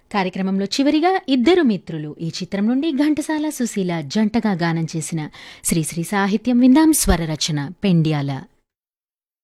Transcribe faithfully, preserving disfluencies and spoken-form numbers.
కార్యక్రమంలో చివరిగా ఇద్దరు మిత్రులు ఈ చిత్రం నుండి ఘంటసాల సుశీల జంటగా గానం చేసిన శ్రీశ్రీ సాహిత్యం విందాం, స్వర రచన పెండ్యాల.